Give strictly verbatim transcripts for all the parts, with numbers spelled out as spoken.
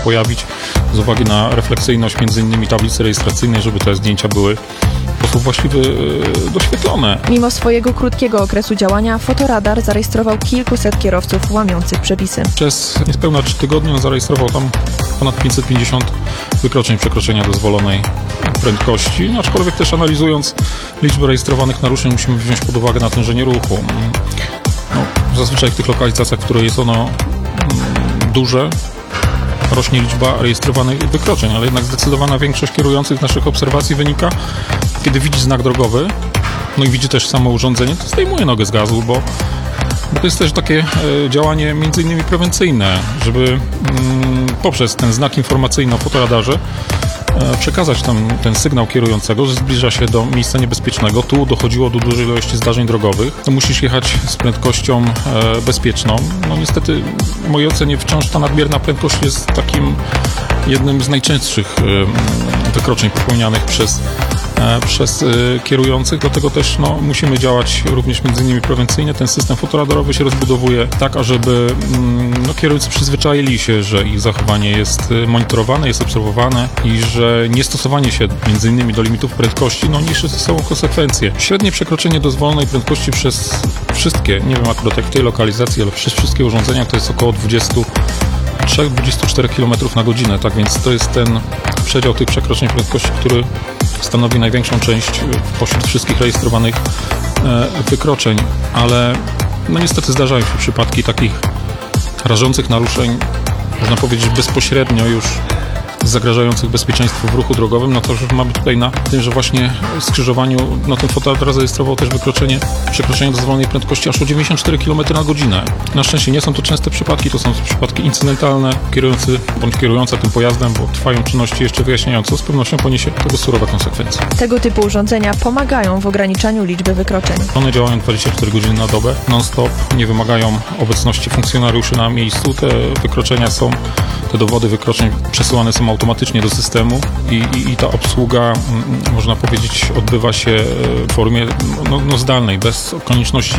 pojawić z uwagi na refleksyjność między innymi tablicy rejestracyjnej, żeby te zdjęcia były w sposób właściwy e, doświetlone. Mimo swojego krótkiego okresu działania fotoradar zarejestrował kilkuset kierowców łamiących przepisy. Przez niespełna trzy tygodnie on zarejestrował tam ponad pięćset pięćdziesiąt wykroczeń przekroczenia dozwolonej prędkości, no, aczkolwiek też analizując liczbę rejestrowanych naruszeń musimy wziąć pod uwagę natężenie ruchu. No, zazwyczaj w tych lokalizacjach, w których jest ono mm, duże, rośnie liczba rejestrowanych wykroczeń, ale jednak zdecydowana większość kierujących z naszych obserwacji wynika, kiedy widzi znak drogowy, no i widzi też samo urządzenie, to zdejmuje nogę z gazu, bo Bo to jest też takie e, działanie między innymi prewencyjne, żeby mm, poprzez ten znak informacyjny o fotoradarze e, przekazać tam ten sygnał kierującego, że zbliża się do miejsca niebezpiecznego. Tu dochodziło do dużej ilości zdarzeń drogowych. To musisz jechać z prędkością e, bezpieczną. No niestety w mojej ocenie wciąż ta nadmierna prędkość jest takim jednym z najczęstszych e, wykroczeń popełnianych przez przez y, kierujących, dlatego też no, musimy działać również między innymi prewencyjnie. Ten system fotoradarowy się rozbudowuje tak, ażeby mm, no, kierowcy przyzwyczaili się, że ich zachowanie jest monitorowane, jest obserwowane i że niestosowanie się między innymi do limitów prędkości no, niesie ze sobą konsekwencje. Średnie przekroczenie dozwolonej prędkości przez wszystkie, nie wiem akurat jak w tej lokalizacji, ale przez wszystkie urządzenia to jest około dwadzieścia trzy do dwudziestu czterech kilometrów na godzinę, tak więc to jest ten przedział tych przekroczeń prędkości, który stanowi największą część pośród wszystkich rejestrowanych e, wykroczeń, ale no niestety zdarzają się przypadki takich rażących naruszeń, można powiedzieć bezpośrednio już zagrażających bezpieczeństwu w ruchu drogowym, no to już mamy tutaj na tym, że właśnie w skrzyżowaniu, no ten fotoradar zarejestrował też wykroczenie, przekroczenie dozwolonej prędkości aż o dziewięćdziesiąt cztery kilometry na godzinę. Na szczęście nie są to częste przypadki, to są przypadki incydentalne. Kierujący bądź kierująca tym pojazdem, bo trwają czynności jeszcze wyjaśniające, z pewnością poniesie tego surowe konsekwencje. Tego typu urządzenia pomagają w ograniczaniu liczby wykroczeń. One działają dwadzieścia cztery godziny na dobę, non-stop, nie wymagają obecności funkcjonariuszy na miejscu. Te wykroczenia są, te dowody wykroczeń przesyłane są automatycznie do systemu i, i, i ta obsługa, m, można powiedzieć, odbywa się w formie no, no, zdalnej, bez konieczności,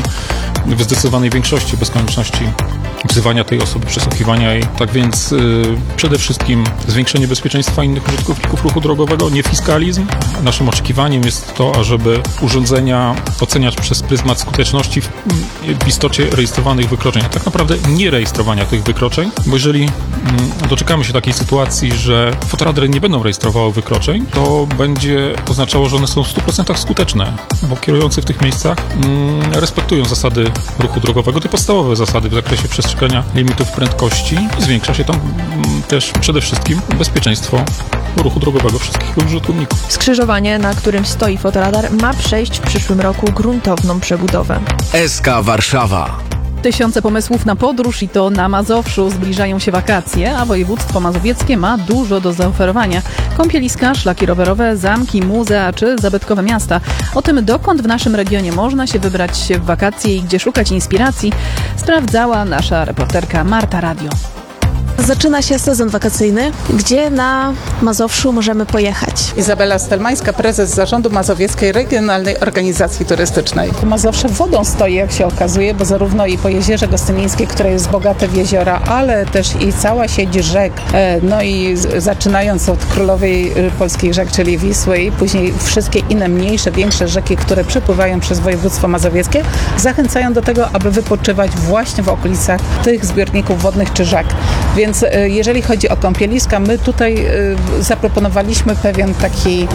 w zdecydowanej większości, bez konieczności wzywania tej osoby, przesłuchiwania jej. Tak więc y, przede wszystkim zwiększenie bezpieczeństwa innych użytkowników ruchu drogowego, nie fiskalizm. Naszym oczekiwaniem jest to, ażeby urządzenia oceniać przez pryzmat skuteczności w, w istocie rejestrowanych wykroczeń, a tak naprawdę nie rejestrowania tych wykroczeń, bo jeżeli y, doczekamy się takiej sytuacji, że fotoradary nie będą rejestrowały wykroczeń, to będzie oznaczało, że one są w stu procentach skuteczne, bo kierujący w tych miejscach y, respektują zasady ruchu drogowego, te podstawowe zasady w zakresie przestrzegania limitów prędkości i zwiększa się tam też przede wszystkim bezpieczeństwo ruchu drogowego wszystkich użytkowników. Skrzyżowanie, na którym stoi fotoradar, ma przejść w przyszłym roku gruntowną przebudowę. S K Warszawa. Tysiące pomysłów na podróż i to na Mazowszu. Zbliżają się wakacje, a województwo mazowieckie ma dużo do zaoferowania. Kąpieliska, szlaki rowerowe, zamki, muzea czy zabytkowe miasta. O tym, dokąd w naszym regionie można się wybrać w wakacje i gdzie szukać inspiracji, sprawdzała nasza reporterka Marta Radio. Zaczyna się sezon wakacyjny. Gdzie na Mazowszu możemy pojechać? Izabela Stelmańska, prezes zarządu Mazowieckiej Regionalnej Organizacji Turystycznej. Mazowsze wodą stoi, jak się okazuje, bo zarówno i po Jezierze Gostynińskie, które jest bogate w jeziora, ale też i cała sieć rzek. No i zaczynając od królowej polskich rzek, czyli Wisły, i później wszystkie inne mniejsze, większe rzeki, które przepływają przez województwo mazowieckie, zachęcają do tego, aby wypoczywać właśnie w okolicach tych zbiorników wodnych czy rzek. Więc jeżeli chodzi o kąpieliska, my tutaj zaproponowaliśmy pewien taki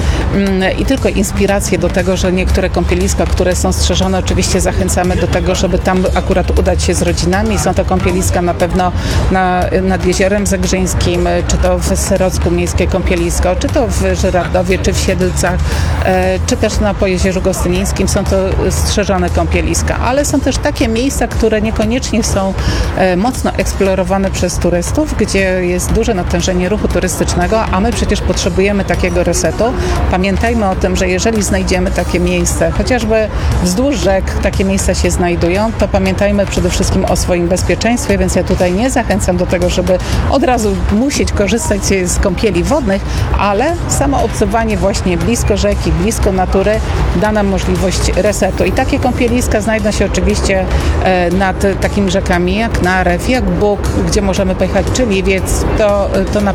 i tylko inspirację do tego, że niektóre kąpieliska, które są strzeżone, oczywiście zachęcamy do tego, żeby tam akurat udać się z rodzinami. Są to kąpieliska na pewno na, nad Jeziorem Zegrzyńskim, czy to w Serocku miejskie kąpielisko, czy to w Żyrardowie, czy w Siedlcach, czy też na Pojezierzu Gostynińskim. Są to strzeżone kąpieliska, ale są też takie miejsca, które niekoniecznie są mocno eksplorowane przez turystów, gdzie jest duże natężenie ruchu turystycznego, a my przecież potrzebujemy takiego resetu. Pamiętajmy o tym, że jeżeli znajdziemy takie miejsce, chociażby wzdłuż rzek takie miejsca się znajdują, to pamiętajmy przede wszystkim o swoim bezpieczeństwie, więc ja tutaj nie zachęcam do tego, żeby od razu musieć korzystać z kąpieli wodnych, ale samo obserwowanie właśnie blisko rzeki, blisko natury da nam możliwość resetu. I takie kąpieliska znajdą się oczywiście nad takimi rzekami jak Narew, jak Bóg, gdzie możemy pojechać, czy Liwiec, to, to na